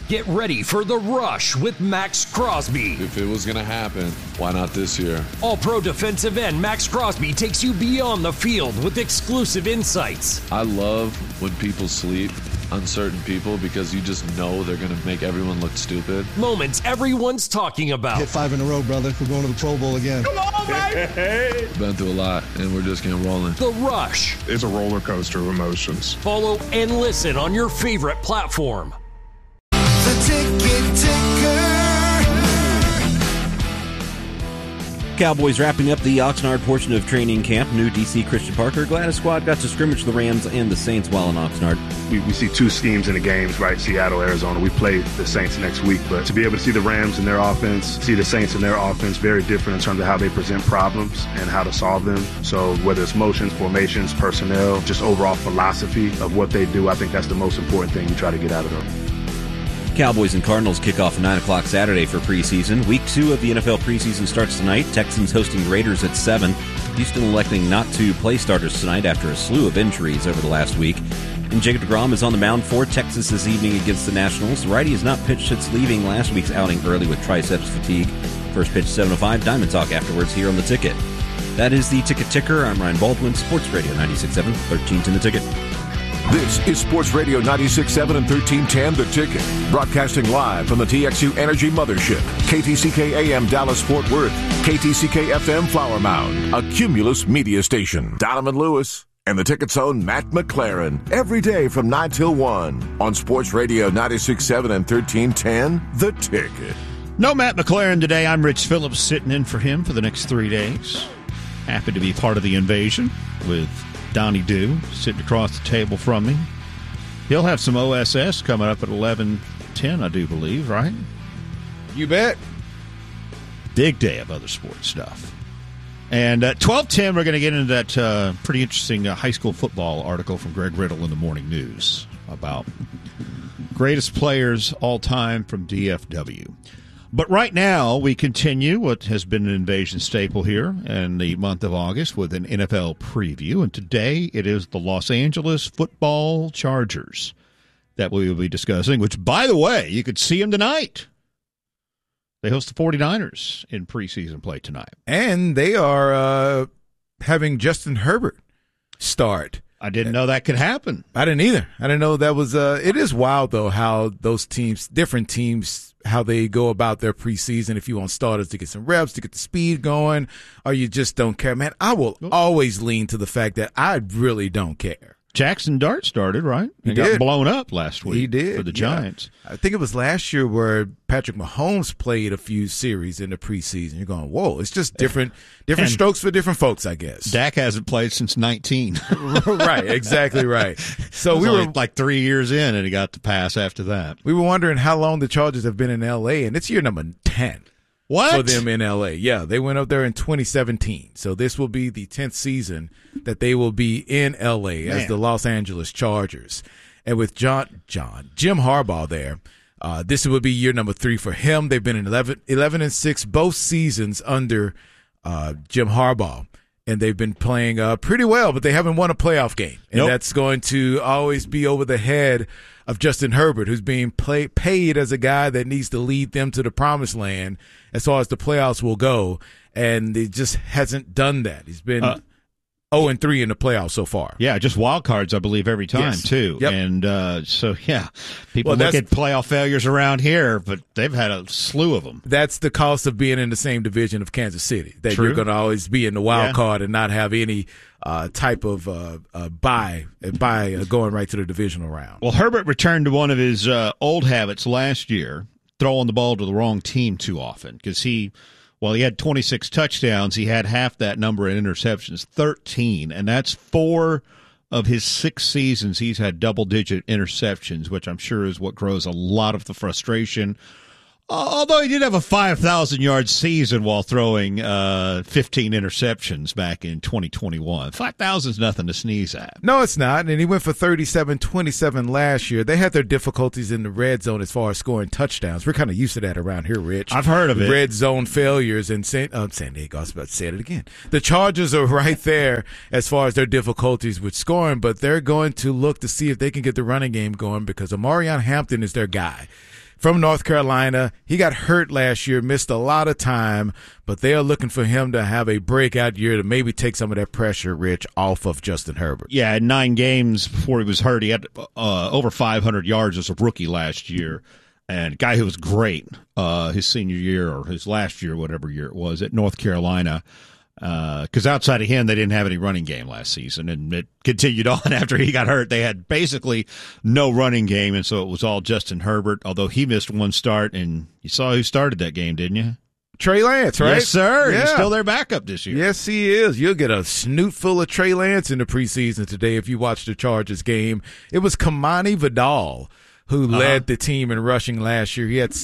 Get ready for The Rush with Max Crosby. If it was going to happen, why not this year? All-pro defensive end Max Crosby takes you beyond the field with exclusive insights. I love when people sleep on certain people because you just know they're going to make everyone look stupid. Moments everyone's talking about. Hit 5 in a row, brother. We're going to the Pro Bowl again. Come on, baby! Been through a lot, and we're just getting rolling. The Rush. It's a roller coaster of emotions. Follow and listen on your favorite platform. The Ticket Ticker. Cowboys wrapping up the Oxnard portion of training camp. New DC Christian Parker Gladys squad got to scrimmage the Rams and the Saints while in Oxnard. We see two schemes in the games, right? Seattle, Arizona. We play the Saints next week, but to be able to see the Rams and their offense, see the Saints and their offense, very different in terms of how they present problems and how to solve them. So whether it's motions, formations, personnel, just overall philosophy of what they do, I think that's the most important thing you try to get out of them. Cowboys and Cardinals kick off at 9 o'clock Saturday for preseason. Week 2 of the NFL preseason starts tonight. Texans hosting Raiders at 7. Houston electing not to play starters tonight after a slew of injuries over the last week. And Jacob deGrom is on the mound for Texas this evening against the Nationals. The righty has not pitched since leaving last week's outing early with triceps fatigue. First pitch 7:05. Diamond Talk afterwards here on The Ticket. That is the Ticket Ticker. I'm Ryan Baldwin, Sports Radio 96.7, 1310 The Ticket. This is Sports Radio 96.7 and 1310 The Ticket. Broadcasting live from the TXU Energy Mothership. KTCK AM Dallas Fort Worth. KTCK FM Flower Mound. A Cumulus media station. Donovan Lewis and the Ticket's own Matt McLaren. Every day from 9 till 1 on Sports Radio 96.7 and 1310 The Ticket. No Matt McLaren today. I'm Rich Phillips sitting in for him for the next 3 days. Happy to be part of the invasion with Donnie Dew sitting across the table from me. He'll have some OSS coming up at 11:10, I do believe, right? You bet. Big day of other sports stuff. And at 12:10, we're going to get into that pretty interesting high school football article from Greg Riddle in the Morning News about greatest players all time from DFW. But right now, we continue what has been an invasion staple here in the month of August with an NFL preview. And today, it is the Los Angeles Football Chargers that we will be discussing, which, by the way, you could see them tonight. They host the 49ers in preseason play tonight. And they are having Justin Herbert start. I didn't know that could happen. I didn't either. I didn't know that was it is wild, though, how those teams, different teams, how they go about their preseason. If you want starters to get some reps, to get the speed going, or you just don't care. Man, I will always lean to the fact that I really don't care. Jackson Dart started, right? He got blown up last week. He did. For the Giants. I think it was last year where Patrick Mahomes played a few series in the preseason. You're going, whoa, it's just different strokes for different folks, I guess. Dak hasn't played since 19. Right, exactly right. So we were like 3 years in, and he got the pass after that. We were wondering how long the Chargers have been in L.A., and it's year number 10. What? For them in L.A. Yeah, they went up there in 2017. So this will be the 10th season that they will be in L.A. as the Los Angeles Chargers. And with Jim Harbaugh there, this would be year number 3 for him. They've been in 11-6 both seasons under Jim Harbaugh. And they've been playing pretty well, but they haven't won a playoff game. And that's going to always be over the head of Justin Herbert, who's being paid as a guy that needs to lead them to the promised land as far as the playoffs will go. And he just hasn't done that. He's been 0-3 in the playoffs so far. Yeah, just wild cards, I believe, every time, too. Yep. And people look at playoff failures around here, but they've had a slew of them. That's the cost of being in the same division of Kansas City, that you're going to always be in the wild card and not have any type of bye going right to the divisional round. Well, Herbert returned to one of his old habits last year, throwing the ball to the wrong team too often, because while he had 26 touchdowns, he had half that number in interceptions, 13, and that's 4 of his 6 seasons he's had double-digit interceptions, which I'm sure is what grows a lot of the frustration. Although he did have a 5,000-yard season while throwing 15 interceptions back in 2021. 5,000 is nothing to sneeze at. No, it's not. And he went for 37-27 last year. They had their difficulties in the red zone as far as scoring touchdowns. We're kind of used to that around here, Rich. I've heard of it. Red zone failures in San Diego. I was about to say it again. The Chargers are right there as far as their difficulties with scoring, but they're going to look to see if they can get the running game going because Omarion Hampton is their guy. from North Carolina. He got hurt last year, missed a lot of time, but they are looking for him to have a breakout year to maybe take some of that pressure, Rich, off of Justin Herbert. Yeah, in 9 games before he was hurt, he had over 500 yards as a rookie last year. And a guy who was great his senior year or his last year, whatever year it was, at North Carolina. Because outside of him, they didn't have any running game last season, and it continued on after he got hurt. They had basically no running game, and so it was all Justin Herbert, although he missed one start, and you saw who started that game, didn't you? Trey Lance, right? Yes, sir. Yeah. He's still their backup this year. Yes, he is. You'll get a snoot full of Trey Lance in the preseason today if you watch the Chargers game. It was Kamani Vidal who led the team in rushing last year. He had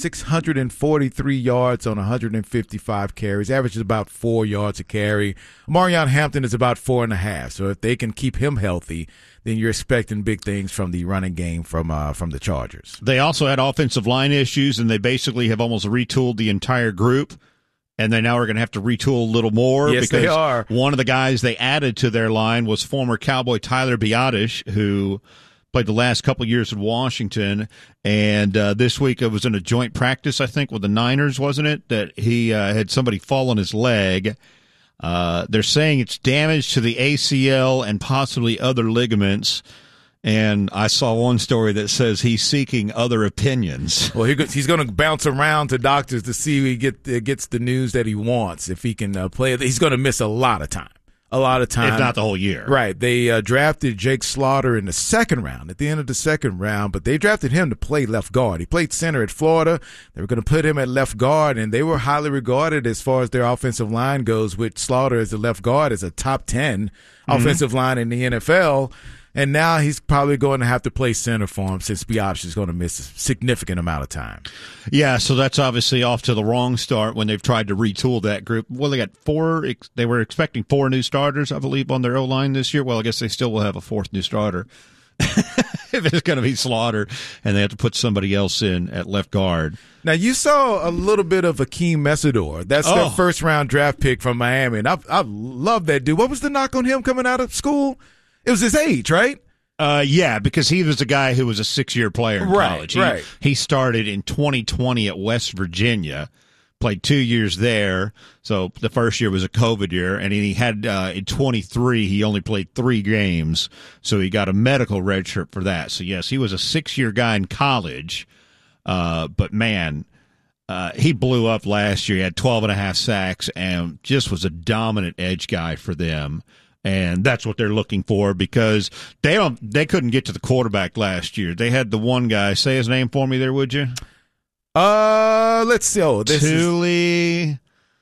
643 yards on 155 carries, averages about 4 yards a carry. Marion Hampton is about 4.5. So if they can keep him healthy, then you're expecting big things from the running game from the Chargers. They also had offensive line issues, and they basically have almost retooled the entire group. And they now are going to have to retool a little more because they are. One of the guys they added to their line was former Cowboy Tyler Biadasz, who played the last couple years in Washington, and this week it was in a joint practice, I think, with the Niners, wasn't it, that he had somebody fall on his leg. They're saying it's damage to the ACL and possibly other ligaments, and I saw one story that says he's seeking other opinions. Well, he's going to bounce around to doctors to see if he gets the news that he wants. If he can play, he's going to miss a lot of time. If not the whole year. Right. They drafted Jake Slaughter in the second round, at the end of the second round, but they drafted him to play left guard. He played center at Florida. They were going to put him at left guard, and they were highly regarded as far as their offensive line goes, with Slaughter as the left guard as a top 10 offensive line in the NFL. And now he's probably going to have to play center for him since Biadasz is going to miss a significant amount of time. Yeah, so that's obviously off to the wrong start when they've tried to retool that group. Well, they got 4. They were expecting 4 new starters, I believe, on their O-line this year. Well, I guess they still will have a 4th new starter if it's going to be Slaughter, and they have to put somebody else in at left guard. Now, you saw a little bit of Akeem Mesidor. That's their first-round draft pick from Miami, and I love that dude. What was the knock on him coming out of school? It was his age, right? Yeah, because he was a guy who was a 6-year player in college. Right. He started in 2020 at West Virginia, played 2 years there. So the first year was a COVID year, and he had in 23 he only played 3 games, so he got a medical redshirt for that. So yes, he was a 6-year guy in college, but man. He blew up last year. He had 12.5 sacks and just was a dominant edge guy for them. And that's what they're looking for because they couldn't get to the quarterback last year. They had the one guy. Say his name for me there, would you? Let's see. Tui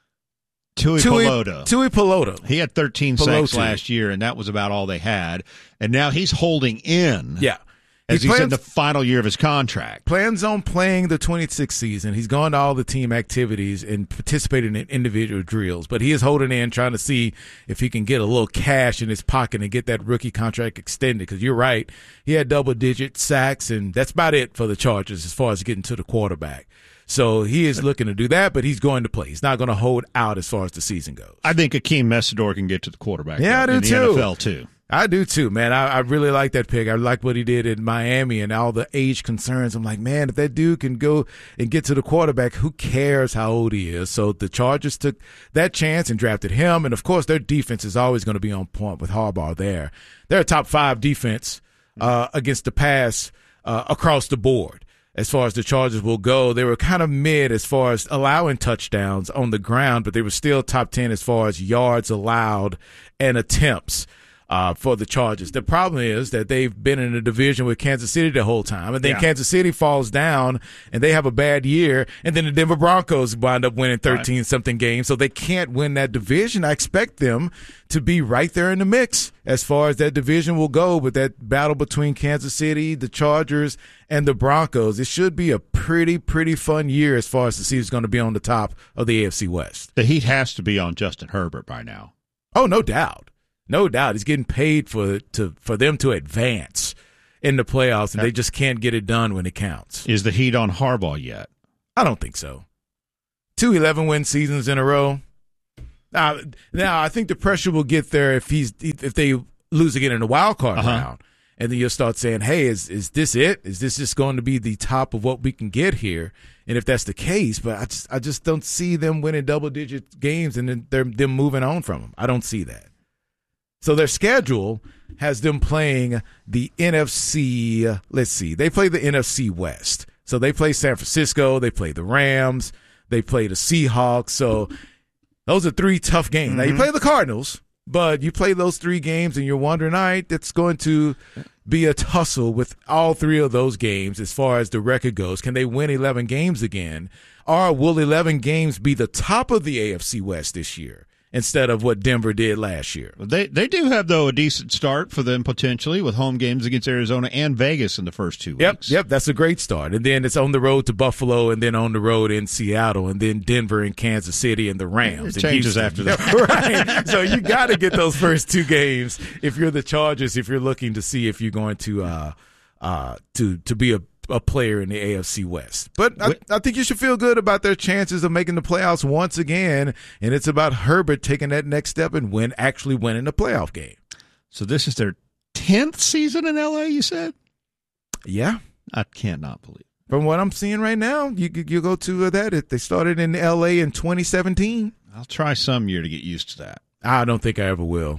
Pelota. Tui Pelota. He had 13 sacks last year, and that was about all they had. And now he's holding in. Yeah. As he's in the final year of his contract. Plans on playing the 26th season. He's gone to all the team activities and participating in individual drills, but he is holding in, trying to see if he can get a little cash in his pocket and get that rookie contract extended. Because you're right, he had double-digit sacks, and that's about it for the Chargers as far as getting to the quarterback. So he is looking to do that, but he's going to play. He's not going to hold out as far as the season goes. I think Akeem Mesidor can get to the quarterback. Yeah, I do in the too. NFL too. I do too, man. I really like that pick. I like what he did in Miami and all the age concerns. I'm like, man, if that dude can go and get to the quarterback, who cares how old he is? So the Chargers took that chance and drafted him. And, of course, their defense is always going to be on point with Harbaugh there. They're a top 5 defense against the pass across the board. As far as the Chargers will go, they were kind of mid as far as allowing touchdowns on the ground, but they were still top 10 as far as yards allowed and attempts. For the Chargers. The problem is that they've been in a division with Kansas City the whole time, and then Kansas City falls down, and they have a bad year, and then the Denver Broncos wind up winning 13-something games, so they can't win that division. I expect them to be right there in the mix as far as that division will go, with that battle between Kansas City, the Chargers, and the Broncos. It should be a pretty fun year as far as to see who's going to be on the top of the AFC West. The heat has to be on Justin Herbert by now. Oh, no doubt. No doubt. He's getting paid for them to advance in the playoffs, and they just can't get it done when it counts. Is the heat on Harbaugh yet? I don't think so. 2 11-win seasons in a row. Now, I think the pressure will get there if they lose again in the wild card round. And then you'll start saying, hey, is this it? Is this just going to be the top of what we can get here? And if that's the case, but I just don't see them winning double-digit games and then they're moving on from them. I don't see that. So their schedule has them playing the NFC. Let's see. They play the NFC West. So they play San Francisco. They play the Rams. They play the Seahawks. So those are 3 tough games. Mm-hmm. Now, you play the Cardinals, but you play those 3 games and you're wondering, all right, it's going to be a tussle with all 3 of those games as far as the record goes. Can they win 11 games again? Or will 11 games be the top of the AFC West this year instead of what Denver did last year? They do have, though, a decent start for them potentially with home games against Arizona and Vegas in the first 2 weeks. Yep, that's a great start. And then it's on the road to Buffalo and then on the road in Seattle and then Denver and Kansas City and the Rams. It changes after that. Right. So you got to get those first 2 games if you're the Chargers, if you're looking to see if you're going to be a player in the AFC West. But I think you should feel good about their chances of making the playoffs once again, and it's about Herbert taking that next step and actually winning a playoff game. So this is their 10th season in L.A., you said? Yeah. I cannot believe. From what I'm seeing right now, you go to that. They started in L.A. in 2017. I'll try some year to get used to that. I don't think I ever will.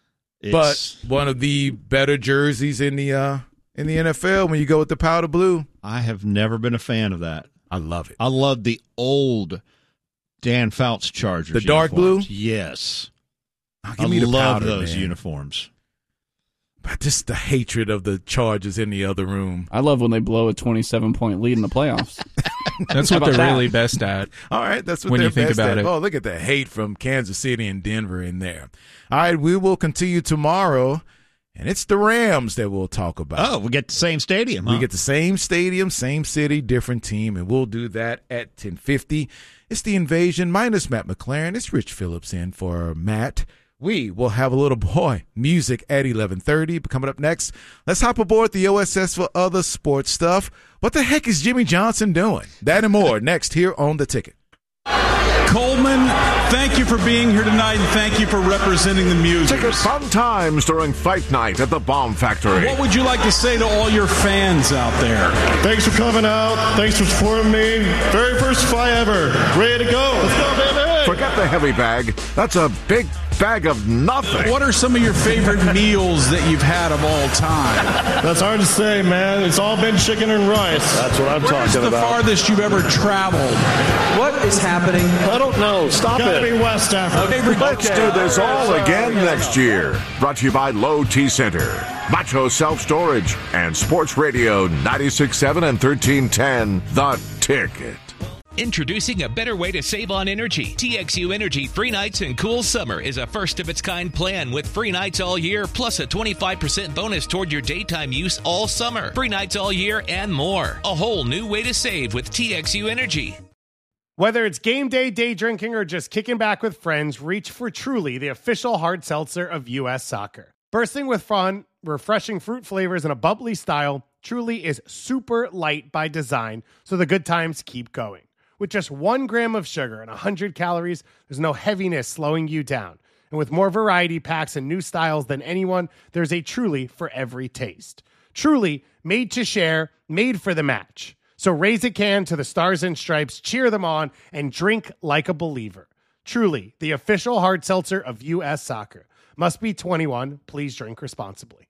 But one of the better jerseys in the NFL when you go with the powder blue. I have never been a fan of that. I love it. I love the old Dan Fouts Chargers. The dark blue? Yes. I love those uniforms. But just the hatred of the Chargers in the other room. I love when they blow a 27-point lead in the playoffs. That's what they're really best at. All right, that's what when they're you think best about at. it. Oh, look at the hate from Kansas City and Denver in there. All right, we will continue tomorrow. And it's the Rams that we'll talk about. Oh, we get the same stadium, huh? We get the same stadium, same city, different team, and we'll do that at 10:50. It's the Invasion minus Matt McLaren. It's Rich Phillips in for Matt. We will have a little boy music at 11:30. But coming up next, let's hop aboard the OSS for other sports stuff. What the heck is Jimmy Johnson doing? That and more next here on The Ticket. Coleman, thank you for being here tonight, and thank you for representing the music. Ticket fun times during fight night at the Bomb Factory. What would you like to say to all your fans out there? Thanks for coming out. Thanks for supporting me. Very first fight ever. Ready to go. Let's go, baby. Forget the heavy bag. That's a big bag of nothing. What are some of your favorite meals that you've had of all time? That's hard to say, man. It's all been chicken and rice. That's what I'm talking about. Where's the farthest you've ever traveled? What is happening? I don't know. Stop Gotta it. be West Africa. Let's do this all again next year. Brought to you by Low T Center, Macho Self Storage, and Sports Radio 96.7 and 1310. The Ticket. Introducing a better way to save on energy. TXU Energy Free Nights and Cool Summer is a first-of-its-kind plan with free nights all year, plus a 25% bonus toward your daytime use all summer. Free nights all year and more. A whole new way to save with TXU Energy. Whether it's game day, day drinking, or just kicking back with friends, reach for Truly, the official hard seltzer of U.S. Soccer. Bursting with fun, refreshing fruit flavors, and a bubbly style, Truly is super light by design, so the good times keep going. With just 1 gram of sugar and 100 calories, there's no heaviness slowing you down. And with more variety packs and new styles than anyone, there's a Truly for every taste. Truly, made to share, made for the match. So raise a can to the Stars and Stripes, cheer them on, and drink like a believer. Truly, the official hard seltzer of U.S. Soccer. Must be 21. Please drink responsibly.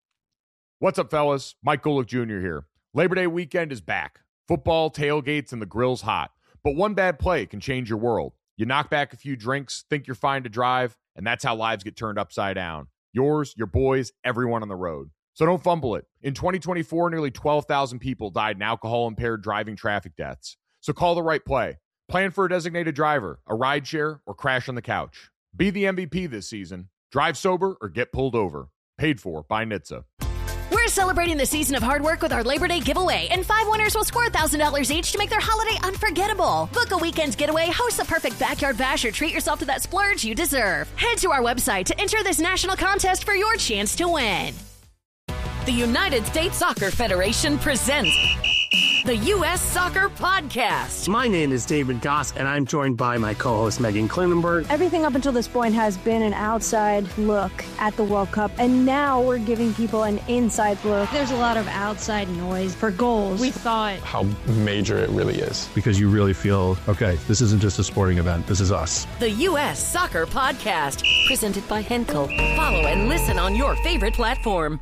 What's up, fellas? Mike Golick Jr. here. Labor Day weekend is back. Football, tailgates, and the grill's hot. But one bad play can change your world. You knock back a few drinks, think you're fine to drive, and that's how lives get turned upside down. Yours, your boys, everyone on the road. So don't fumble it. In 2024, nearly 12,000 people died in alcohol-impaired driving traffic deaths. So call the right play. Plan for a designated driver, a rideshare, or crash on the couch. Be the MVP this season. Drive sober or get pulled over. Paid for by NHTSA. We're celebrating the season of hard work with our Labor Day giveaway, and 5 winners will score $1,000 each to make their holiday unforgettable. Book a weekend's getaway, host the perfect backyard bash, or treat yourself to that splurge you deserve. Head to our website to enter this national contest for your chance to win. The United States Soccer Federation presents the U.S. Soccer Podcast. My name is David Goss, and I'm joined by my co-host Megan Klinenberg. Everything up until this point has been an outside look at the World Cup, and now we're giving people an inside look. There's a lot of outside noise for goals. We thought how major it really is. Because you really feel, okay, this isn't just a sporting event, this is us. The U.S. Soccer Podcast, presented by Henkel. Follow and listen on your favorite platform.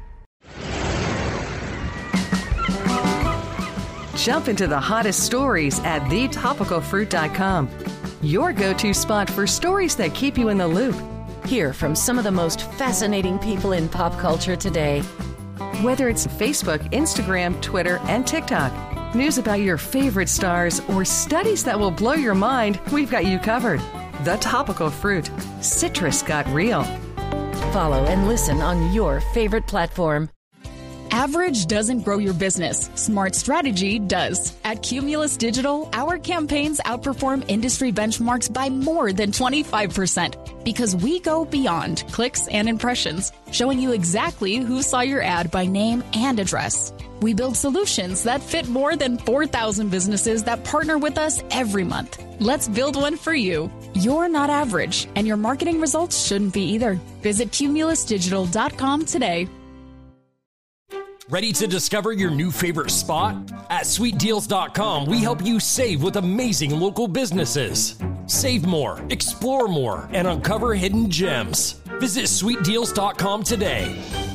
Jump into the hottest stories at thetopicalfruit.com. Your go-to spot for stories that keep you in the loop. Hear from some of the most fascinating people in pop culture today. Whether it's Facebook, Instagram, Twitter, and TikTok, news about your favorite stars, or studies that will blow your mind, we've got you covered. The Topical Fruit. Citrus got real. Follow and listen on your favorite platform. Average doesn't grow your business. Smart strategy does. At Cumulus Digital, our campaigns outperform industry benchmarks by more than 25% because we go beyond clicks and impressions, showing you exactly who saw your ad by name and address. We build solutions that fit more than 4,000 businesses that partner with us every month. Let's build one for you. You're not average, and your marketing results shouldn't be either. Visit cumulusdigital.com today. Ready to discover your new favorite spot? At sweetdeals.com, we help you save with amazing local businesses. Save more, explore more, and uncover hidden gems. Visit sweetdeals.com today.